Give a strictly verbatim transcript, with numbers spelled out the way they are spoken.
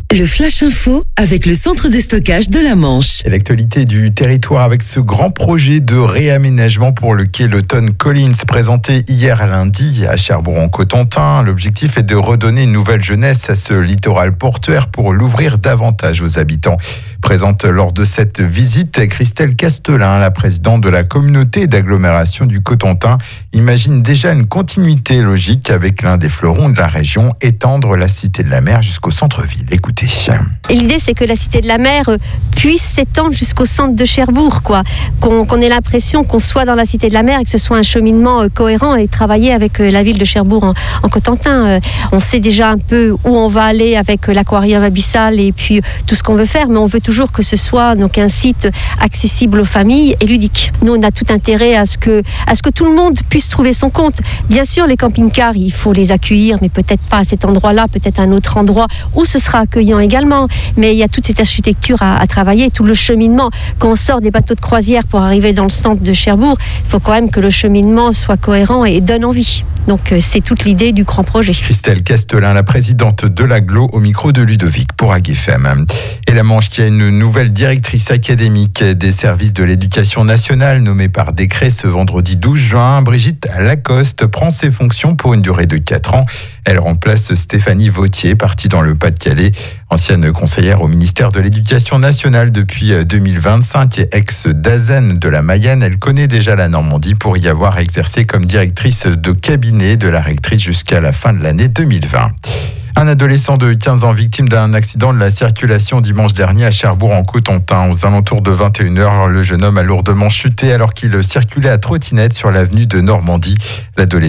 Le Flash Info avec le centre de stockage de la Manche. Et l'actualité du territoire avec ce grand projet de réaménagement pour le quai l'Automne Collins présenté hier lundi à Cherbourg-en-Cotentin. L'objectif est de redonner une nouvelle jeunesse à ce littoral portuaire pour l'ouvrir davantage aux habitants. Présente lors de cette visite, Christelle Castelin, la présidente de la communauté d'agglomération du Cotentin, imagine déjà une continuité logique avec l'un des fleurons de la région, étendre la Cité de la Mer jusqu'au centre-ville. Écoutez. Et l'idée, c'est que la Cité de la Mer puisse s'étendre jusqu'au centre de Cherbourg, quoi. Qu'on, qu'on ait l'impression qu'on soit dans la Cité de la Mer et que ce soit un cheminement cohérent et travailler avec la ville de Cherbourg en, en Cotentin. On sait déjà un peu où on va aller avec l'aquarium abyssal et puis tout ce qu'on veut faire, mais on veut toujours que ce soit donc un site accessible aux familles et ludique. Nous, on a tout intérêt à ce que, à ce que tout le monde puisse trouver son compte. Bien sûr, les camping-cars, il faut les accueillir, mais peut-être pas à cet endroit-là, peut-être à un autre endroit où ce sera accueillant également. Mais il y a toute cette architecture à, à travailler, tout le cheminement. Quand on sort des bateaux de croisière pour arriver dans le centre de Cherbourg, il faut quand même que le cheminement soit cohérent et donne envie. Donc c'est toute l'idée du grand projet. Christelle Castelin, la présidente de l'Agglo, au micro de Ludovic pour A G F M. Et la Manche qui a une nouvelle directrice académique des services de l'éducation nationale nommée par décret ce vendredi douze juin. Brigitte Lacoste prend ses fonctions pour une durée de quatre ans. Elle remplace Stéphanie Vautier, partie dans le Pas-de-Calais, ancienne conseillère au ministère de l'Éducation nationale depuis deux mille vingt-cinq et ex-d'Azen de la Mayenne. Elle connaît déjà la Normandie pour y avoir exercé comme directrice de cabinet de la rectrice jusqu'à la fin de l'année deux mille vingt. Un adolescent de quinze ans victime d'un accident de la circulation dimanche dernier à Cherbourg-en-Cotentin. Aux alentours de vingt et une heures, le jeune homme a lourdement chuté alors qu'il circulait à trottinette sur l'avenue de Normandie. L'adolescent